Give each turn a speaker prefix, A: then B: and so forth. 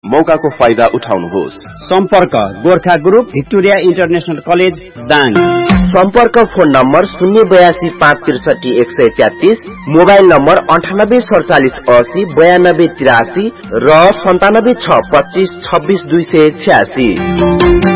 A: मौकाको फाइदा उठाउनुहोस्।
B: सम्पर्क Gorkha group, Victoria international college, Dang.
C: सम्पर्क फोन नम्बर 082536133, मोबाइल नम्बर 9847809283 र 9762526286।